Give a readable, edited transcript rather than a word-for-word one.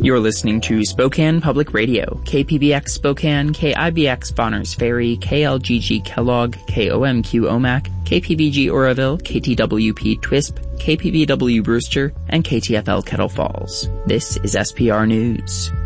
You're listening to Spokane Public Radio, KPBX Spokane, KIBX Bonners Ferry, KLGG Kellogg, KOMQ Omak, KPBG Oroville, KTWP Twisp, KPBW Brewster, and KTFL Kettle Falls. This is SPR News.